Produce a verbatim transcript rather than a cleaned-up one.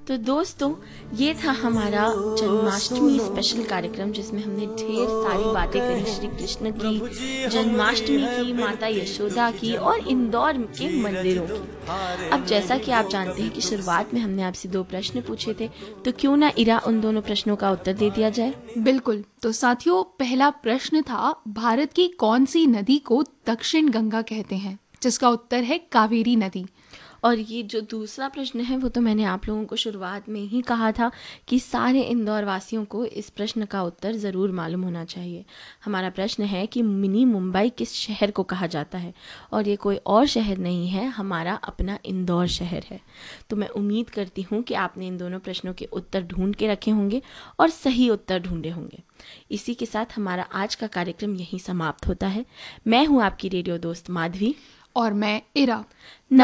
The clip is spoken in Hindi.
तो दोस्तों, ये था हमारा जन्माष्टमी स्पेशल कार्यक्रम जिसमें हमने ढेर सारी बातें करी श्री कृष्ण की, जन्माष्टमी की, माता यशोदा की और इंदौर के मंदिरों की। अब जैसा कि आप जानते हैं कि शुरुआत में हमने आपसे दो प्रश्न पूछे थे, तो क्यों ना इरा उन दोनों प्रश्नों का उत्तर दे दिया जाए। बिल्कुल। तो साथियों, पहला प्रश्न था भारत की कौन सी नदी को दक्षिण गंगा कहते हैं, जिसका उत्तर है कावेरी नदी। और ये जो दूसरा प्रश्न है वो तो मैंने आप लोगों को शुरुआत में ही कहा था कि सारे इंदौर वासियों को इस प्रश्न का उत्तर ज़रूर मालूम होना चाहिए। हमारा प्रश्न है कि मिनी मुंबई किस शहर को कहा जाता है, और ये कोई और शहर नहीं है, हमारा अपना इंदौर शहर है। तो मैं उम्मीद करती हूँ कि आपने इन दोनों प्रश्नों के उत्तर ढूंढ के रखे होंगे और सही उत्तर ढूंढे होंगे। इसी के साथ हमारा आज का कार्यक्रम यहीं समाप्त होता है। मैं हूँ आपकी रेडियो दोस्त माधवी और मैं इरा।